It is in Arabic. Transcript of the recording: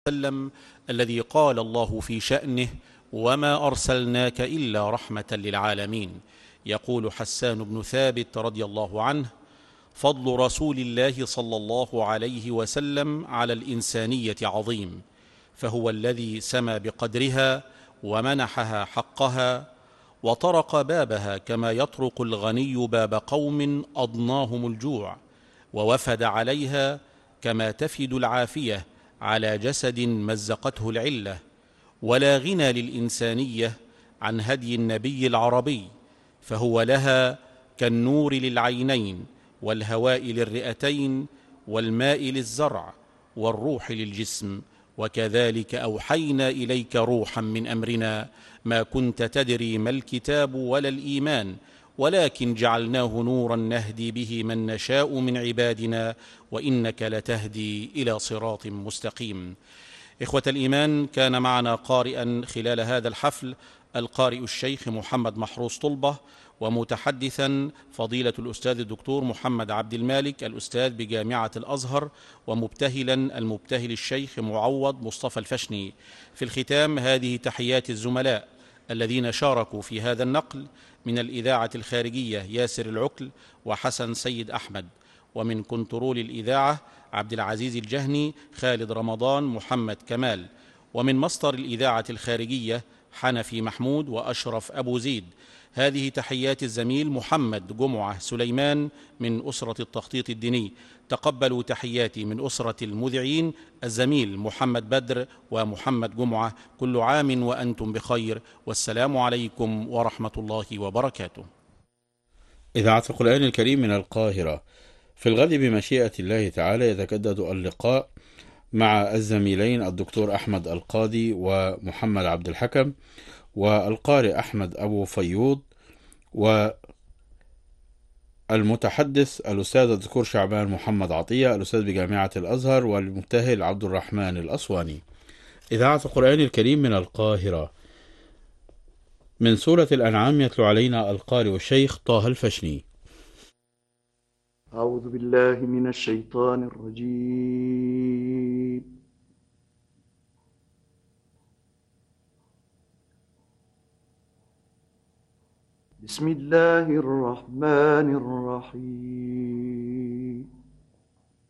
وسلم الذي قال الله في شأنه: وما أرسلناك إلا رحمة للعالمين. يقول حسان بن ثابت رضي الله عنه: فضل رسول الله صلى الله عليه وسلم على الإنسانية عظيم، فهو الذي سمى بقدرها ومنحها حقها وطرق بابها كما يطرق الغني باب قوم أضناهم الجوع، ووفد عليها كما تفد العافية على جسد مزقته العلة. ولا غنى للإنسانية عن هدي النبي العربي، فهو لها كالنور للعينين والهواء للرئتين والماء للزرع والروح للجسم. وكذلك أوحينا إليك روحا من أمرنا ما كنت تدري ما الكتاب ولا الإيمان، ولكن جعلناه نورا نهدي به من نشاء من عبادنا وإنك لتهدي إلى صراط مستقيم. إخوة الإيمان، كان معنا قارئا خلال هذا الحفل القارئ الشيخ محمد محروس طلبة، ومتحدثا فضيلة الأستاذ الدكتور محمد عبد المالك الأستاذ بجامعة الأزهر، ومبتهلا المبتهل الشيخ معوض مصطفى الفشني. في الختام هذه تحيات الزملاء الذين شاركوا في هذا النقل من الإذاعة الخارجية: ياسر العكل وحسن سيد أحمد، ومن كنترول الإذاعة عبد العزيز الجهني، خالد رمضان، محمد كمال، ومن مصدر الإذاعة الخارجية حنفي محمود وأشرف أبو زيد. هذه تحيات الزميل محمد جمعة سليمان من أسرة التخطيط الديني. تقبلوا تحياتي من أسرة المذيعين الزميل محمد بدر ومحمد جمعة. كل عام وأنتم بخير، والسلام عليكم ورحمة الله وبركاته. إذاعة القرآن الكريم من القاهرة. في الغد بمشيئة الله تعالى يتجدد اللقاء مع الزميلين الدكتور أحمد القاضي ومحمد عبد الحكم، والقارئ أحمد أبو فيوض، والمتحدث الأستاذ الدكتور شعبان محمد عطية الأستاذ بجامعة الأزهر، والمبتهل عبد الرحمن الأسواني. إذاعة القرآن الكريم من القاهرة. من سورة الأنعام يتلو علينا القارئ الشيخ طه الفشني. أعوذ بالله من الشيطان الرجيم. بسم الله الرحمن الرحيم.